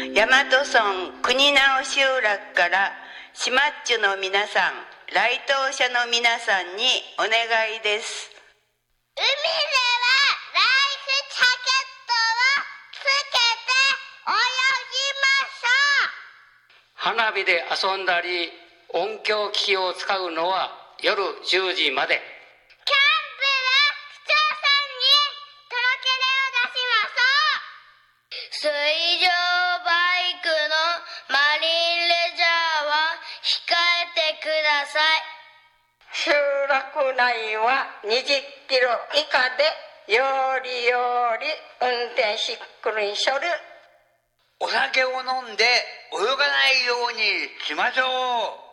大和村国直集落からしまっちゅの皆さん、来島者の皆さんにお願いです。 海ではライフジャケットをつけて泳ぎましょう。 花火で遊んだり音響機器を使うのは夜10時まで。 キャンプは市町村に届け出を出しましょう。水上バイクのマリンレジャーは控えてください。 集落内は20キロ以下でよりより運転しくるんしょる。 お酒を飲んで泳がないようにしましょう。